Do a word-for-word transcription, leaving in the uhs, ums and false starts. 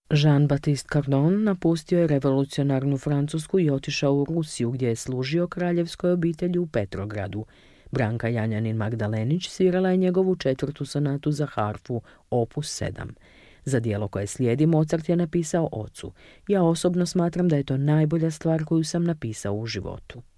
Jean-Baptiste Cardon napustio je revolucionarnu Francusku i otišao u Rusiju gdje je služio kraljevskoj obitelji u Petrogradu. Branka Janjanin Magdalenić svirala je njegovu četvrtu sonatu za harfu, opus sedam. Za djelo koje slijedi Mozart je napisao ocu. Ja osobno smatram da je to najbolja stvar koju sam napisao u životu.